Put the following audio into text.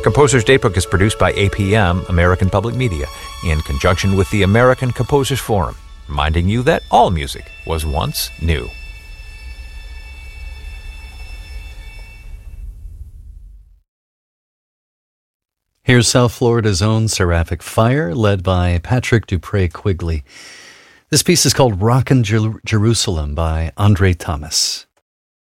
Composer's Datebook is produced by APM, American Public Media, in conjunction with the American Composers Forum, reminding you that all music was once new. Here's South Florida's own Seraphic Fire, led by Patrick Dupre Quigley. This piece is called Rockin' Jerusalem by Andre Thomas.